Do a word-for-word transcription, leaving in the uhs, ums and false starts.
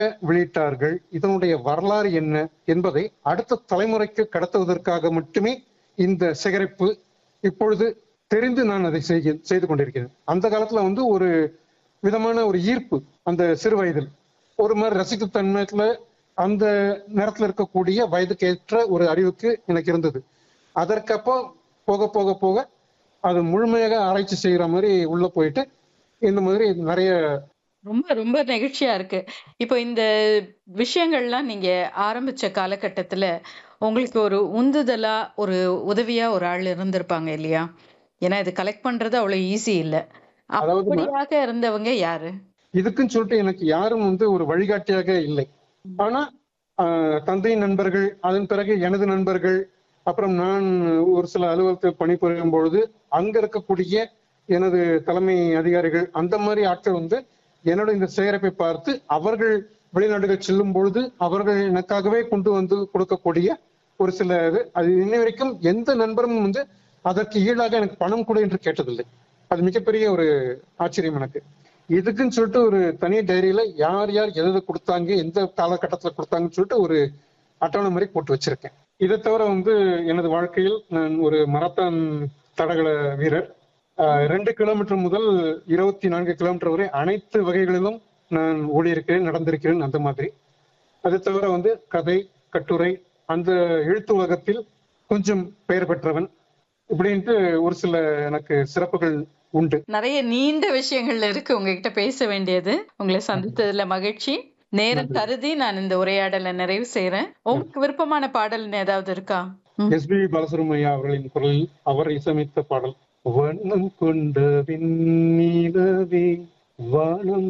வெளியிட்டார்கள், இதனுடைய வரலாறு என்ன என்பதை அடுத்த தலைமுறைக்கு கடத்துவதற்காக மட்டுமே இந்த சேகரிப்பு இப்பொழுது தெரிந்து நான் அதை செய்க செய்து கொண்டிருக்கிறேன். அந்த காலத்துல வந்து ஒரு விதமான ஒரு ஈர்ப்பு அந்த சிறு வயதில் ஒரு மாதிரி ரசிக்கும் தன்மையில அந்த நேரத்துல இருக்கக்கூடிய வயதுக்கு ஏற்ற ஒரு அறிவுக்கு எனக்கு இருந்தது. அதற்கப்போ போக போக போக அது முழுமையாக ஆராய்ச்சி செய்யற மாதிரி உள்ள போயிட்டு இந்த மாதிரி நிறைய ரொம்ப ரொம்ப நெகிழ்ச்சியா இருக்கு. இப்போ இந்த விஷயங்கள்லாம் நீங்க ஆரம்பிச்ச காலகட்டத்துல உங்களுக்கு ஒரு உந்துதலா, ஒரு உதவியா ஒரு ஆள் இருந்திருப்பாங்க இல்லையா? ஏன்னா இது கலெக்ட் பண்றது அவ்வளவு ஈஸி இல்ல. அதாவதுமா அப்படியாக இருந்தவங்க யாரு? இதுக்குன்னு சொல்லிட்டு எனக்கு யாரும் வந்து ஒரு வழிகாட்டியாக இல்லை. ஆனா ஆஹ், தந்தையின் நண்பர்கள், அதன் பிறகு எனது நண்பர்கள், அப்புறம் நான் ஒரு சில அலுவலகத்தில் பணிபுரியும் பொழுது அங்க இருக்கக்கூடிய எனது தலைமை அதிகாரிகள் அந்த மாதிரி ஆட்கள் வந்து என்னோட இந்த சேகரிப்பை பார்த்து அவர்கள் வெளிநாடுகள் செல்லும் பொழுது அவர்கள் எனக்காகவே கொண்டு வந்து கொடுக்கக்கூடிய ஒரு சில இது அது இன்னை வரைக்கும் எந்த நண்பரும் வந்து அதற்கு ஈடாக எனக்கு பணம் கொடு என்று கேட்டதில்லை. அது மிகப்பெரிய ஒரு ஆச்சரியம் எனக்கு. இதுக்குன்னு சொல்லிட்டு ஒரு தனி டைரியில யார் யார் எது எது கொடுத்தாங்க, எந்த காலகட்டத்துல கொடுத்தாங்கன்னு சொல்லிட்டு ஒரு அட்டவணை மாதிரி போட்டு வச்சிருக்கேன். இதை தவிர வந்து எனது வாழ்க்கையில் நான் ஒரு மராத்தான் தடகள வீரர். ஆஹ் ரெண்டு கிலோமீட்டர் முதல் இருபத்தி நான்கு கிலோமீட்டர் வரை அனைத்து வகைகளிலும் நான் ஓடியிருக்கிறேன், நடந்திருக்கிறேன் அந்த மாதிரி. அது தவிர வந்து கதை, கட்டுரை, அந்த எழுத்து உலகத்தில் கொஞ்சம் பெயர் பெற்றவன் இப்படின்ட்டு ஒரு சில எனக்கு சிறப்புகள் உண்டு. நிறைய நீண்ட விஷயங்கள் இருக்கு உங்ககிட்ட பேச வேண்டியது. உங்களை சந்தித்ததுல மகிழ்ச்சி. நேரம் நன்றி. கருதி நான் இந்த உரையாடலை நிறைவு செய்யறேன். உங்களுக்கு விருப்பமான பாடல் ஏதாவது இருக்கா? ம். எஸ் பி பாலசுப்ரமணியா அவர்களின் குரலில் அவர் இசையமைத்த பாடல். வண்ணம் கொண்ட விண்ணிலவே வானம்